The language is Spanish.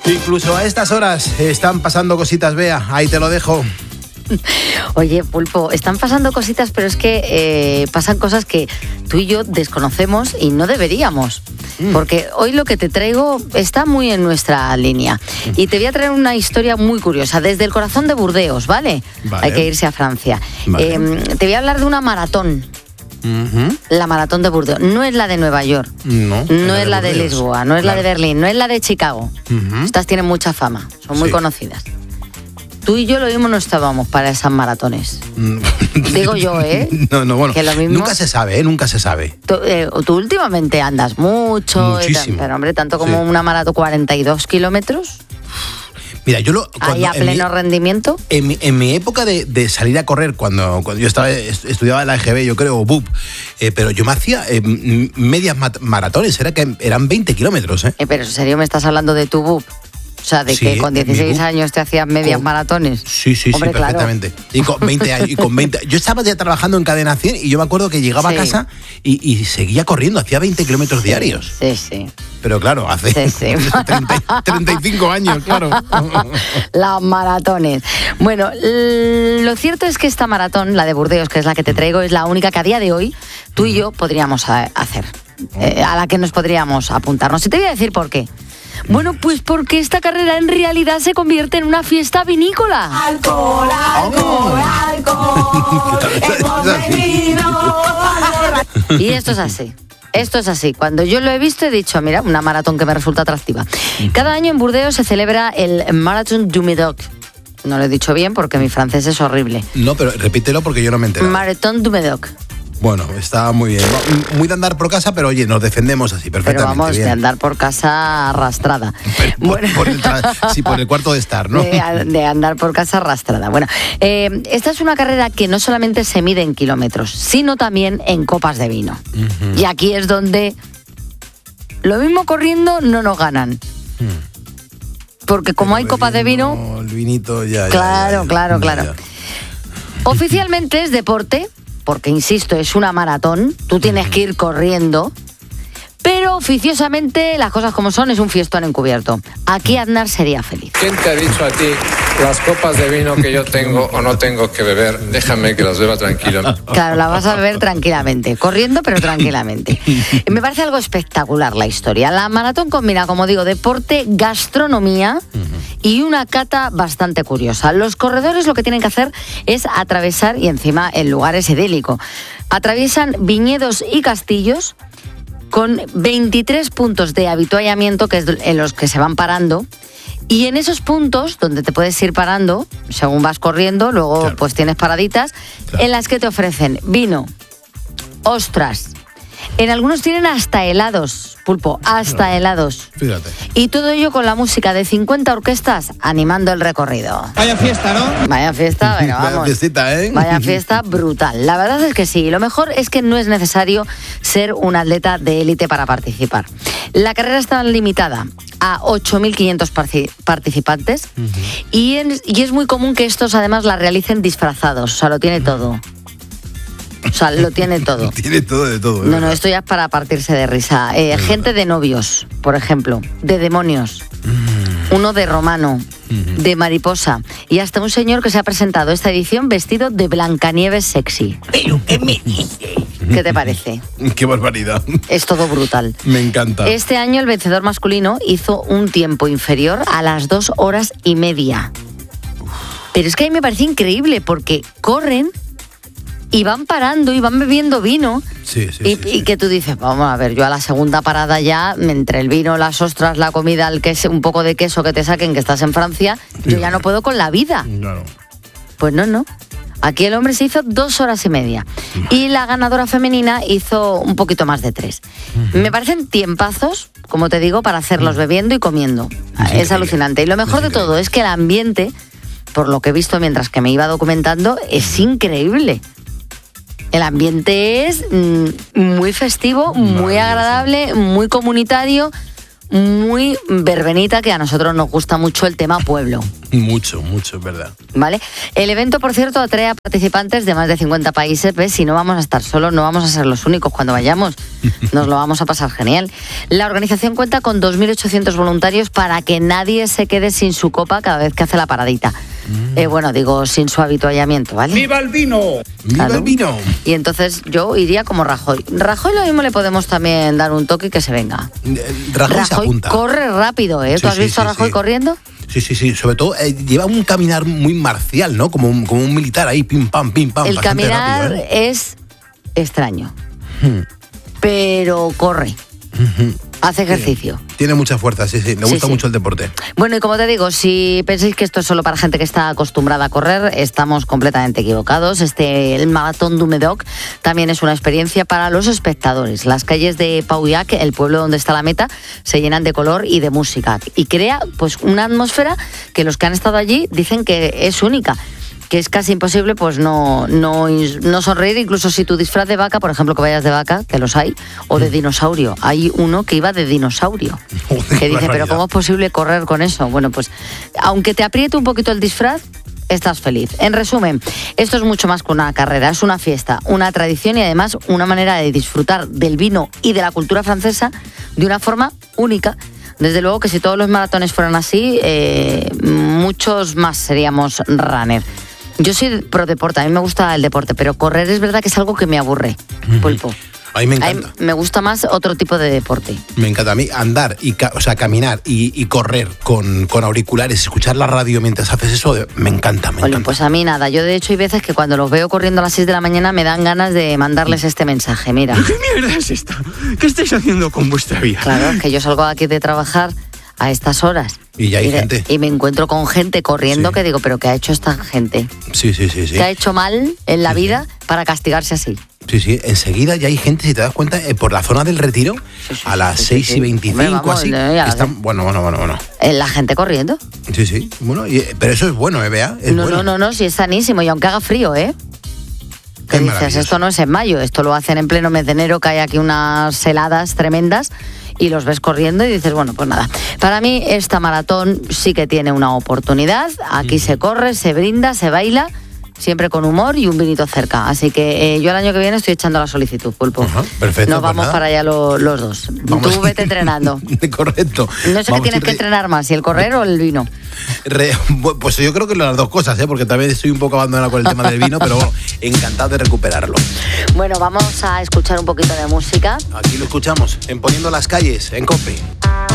Incluso a estas horas están pasando cositas, Bea, ahí te lo dejo. Oye, Pulpo, están pasando cositas, pero es que pasan cosas que tú y yo desconocemos y no deberíamos. Porque hoy lo que te traigo está muy en nuestra línea. Y te voy a traer una historia muy curiosa, desde el corazón de Burdeos, ¿vale? Hay que irse a Francia. Vale. Te voy a hablar de una maratón. La maratón de Burdeos. No es la de Nueva York. No es la de Lisboa, no es la de Berlín, no es la de Chicago. Estas tienen mucha fama, son muy conocidas. Tú y yo lo mismo no estábamos para esas maratones. Digo yo, ¿eh? No, bueno, que lo mismo, nunca se sabe, nunca se sabe. Tú últimamente andas mucho. Muchísimo. Pero hombre, tanto como una maratón, 42 kilómetros. Mira, yo ¿Ahí a pleno rendimiento? En mi época de salir a correr, cuando yo estudiaba en la EGB, yo creo, BUP, pero yo me hacía medias maratones, eran 20 kilómetros. Pero en serio, ¿me estás hablando de tu BUP? O sea, de que con 16 años te hacías medias maratones. Sí, hombre, perfectamente. Claro. Y con 20 años, y con 20. Yo estaba ya trabajando en Cadena 100 y yo me acuerdo que llegaba a casa y seguía corriendo, hacía 20 kilómetros diarios. Sí. Pero claro, hace 35 años, claro. Las maratones. Bueno, lo cierto es que esta maratón, la de Burdeos, que es la que te traigo, es la única que a día de hoy tú y yo podríamos hacer. A la que nos podríamos apuntarnos. Y te voy a decir por qué. Bueno, pues porque esta carrera en realidad se convierte en una fiesta vinícola. ¡Alcohol, alcohol, alcohol! ¡Hemos bebido! Y esto es así. Esto es así. Cuando yo lo he visto he dicho, mira, una maratón que me resulta atractiva. Cada año en Burdeos se celebra el Marathon du Médoc. No lo he dicho bien porque mi francés es horrible. No, pero repítelo porque yo no me entero. Marathon du Médoc. Bueno, está muy bien. Muy de andar por casa, pero oye, nos defendemos así perfectamente. Pero vamos, bien. De andar por casa arrastrada. Por el cuarto de estar, ¿no? De andar por casa arrastrada. Bueno, esta es una carrera que no solamente se mide en kilómetros, sino también en copas de vino. Y aquí es donde lo mismo corriendo no nos ganan. Porque como hay copas de vino... El vinito ya. Claro. Oficialmente es deporte, porque insisto, es una maratón, tú tienes que ir corriendo, pero oficiosamente las cosas como son, es un fiestón encubierto. Aquí Aznar sería feliz. ¿Quién te ha dicho a ti las copas de vino que yo tengo o no tengo que beber? Déjame que las beba tranquilo. Claro, la vas a beber tranquilamente, corriendo pero tranquilamente. Me parece algo espectacular la historia. La maratón combina, como digo, deporte, gastronomía y una cata bastante curiosa. Los corredores lo que tienen que hacer es atravesar, y encima el lugar es idílico, atraviesan viñedos y castillos con 23 puntos de avituallamiento, que es en los que se van parando. Y en esos puntos, donde te puedes ir parando, según vas corriendo, luego pues tienes paraditas, en las que te ofrecen vino, ostras. En algunos tienen hasta helados, Pulpo, hasta helados. Fíjate. Y todo ello con la música de 50 orquestas animando el recorrido. Vaya fiesta, ¿no? Vaya fiesta, bueno, vamos. Vaya fiestita, ¿eh? Vaya fiesta brutal. La verdad es que sí. Lo mejor es que no es necesario ser un atleta de élite para participar. La carrera está limitada a 8.500 participantes y es muy común que estos además la realicen disfrazados. O sea, lo tiene todo. Tiene todo. Tiene todo de todo. No, esto ya es para partirse de risa. Gente de novios, por ejemplo, de demonios, uno de romano, de mariposa, y hasta un señor que se ha presentado esta edición vestido de Blancanieves sexy. ¿Pero qué me dice? ¿Qué te parece? Qué barbaridad. Es todo brutal. Me encanta. Este año el vencedor masculino hizo un tiempo inferior a las 2 horas y media. Pero es que a mí me parece increíble porque corren y van parando y van bebiendo vino. Sí. Y que tú dices, vamos a ver, yo a la segunda parada ya, entre el vino, las ostras, la comida, un poco de queso que te saquen, que estás en Francia, yo ya no puedo con la vida. Claro. Pues no. Aquí el hombre se hizo 2 horas y media. Y la ganadora femenina hizo un poquito más de 3. Me parecen tiempazos, como te digo, para hacerlos bebiendo y comiendo. Es alucinante. Y lo mejor de todo es que el ambiente, por lo que he visto mientras que me iba documentando, es increíble. El ambiente es muy festivo, muy agradable, muy comunitario. muy verbenita, que a nosotros nos gusta mucho el tema pueblo. Mucho, es verdad. ¿Vale? El evento, por cierto, atrae a participantes de más de 50 países. ¿Ves? Si no vamos a estar solos, no vamos a ser los únicos cuando vayamos. Nos lo vamos a pasar genial. La organización cuenta con 2.800 voluntarios para que nadie se quede sin su copa cada vez que hace la paradita. Bueno, digo, sin su habituallamiento, ¿vale? ¡Viva el vino! ¡Viva el vino! Y entonces yo iría como Rajoy. Rajoy lo mismo le podemos también dar un toque y que se venga. Rajoy se apunta. Corre rápido, ¿eh? ¿Tú has visto a Rajoy corriendo? Sí. Sobre todo lleva un caminar muy marcial, ¿no? Como un militar ahí, pim, pam, pim, pam. El caminar rápido, ¿eh? es extraño. Pero corre. Hace ejercicio. Tiene mucha fuerza, sí. Le gusta mucho el deporte. Bueno, y como te digo, si pensáis que esto es solo para gente que está acostumbrada a correr, estamos completamente equivocados. El Maratón du Médoc también es una experiencia para los espectadores. Las calles de Pauillac, el pueblo donde está la meta, se llenan de color y de música. Y crea pues una atmósfera que los que han estado allí dicen que es única, que es casi imposible pues no sonreír, incluso si tu disfraz de vaca, por ejemplo, que vayas de vaca, que los hay, o de dinosaurio. Hay uno que iba de dinosaurio, que dice, pero ¿cómo es posible correr con eso? Bueno, pues aunque te apriete un poquito el disfraz, estás feliz. En resumen, esto es mucho más que una carrera, es una fiesta, una tradición y además una manera de disfrutar del vino y de la cultura francesa de una forma única. Desde luego que si todos los maratones fueran así, muchos más seríamos runner. Yo soy pro deporte, a mí me gusta el deporte, pero correr es verdad que es algo que me aburre, Pulpo. A mí me encanta. Me gusta más otro tipo de deporte. Me encanta a mí andar, caminar y correr con auriculares, escuchar la radio mientras haces eso, me encanta. Pues a mí nada, yo de hecho hay veces que cuando los veo corriendo a las 6 de la mañana me dan ganas de mandarles este mensaje, mira. ¿Qué mierda es esta? ¿Qué estáis haciendo con vuestra vida? Claro, es que yo salgo aquí de trabajar a estas horas. Y ya hay gente. Y me encuentro con gente corriendo que digo, ¿pero qué ha hecho esta gente? Sí. ¿Qué ha hecho mal en la vida para castigarse así? Sí, enseguida ya hay gente, si te das cuenta, por la zona del Retiro, a las 6:25, así. Están, bueno. ¿La gente corriendo? Sí. Bueno, pero eso es bueno, Bea. No, sí es sanísimo, y aunque haga frío, ¿eh? Que dices, esto no es en mayo, esto lo hacen en pleno mes de enero, que hay aquí unas heladas tremendas, y los ves corriendo y dices, bueno, pues nada. Para mí esta maratón sí que tiene una oportunidad. Aquí se corre, se brinda, se baila, siempre con humor y un vinito cerca. Así que yo el año que viene estoy echando la solicitud, Pulpo. Perfecto. Nos vamos para allá los dos. Vamos. Tú vete entrenando. Correcto. No sé qué tienes que entrenar más, si el correr o el vino. Pues yo creo que las dos cosas, porque también estoy un poco abandonado con el tema del vino, pero bueno, encantado de recuperarlo. Bueno, vamos a escuchar un poquito de música. Aquí lo escuchamos, en Poniendo las Calles, en COPE.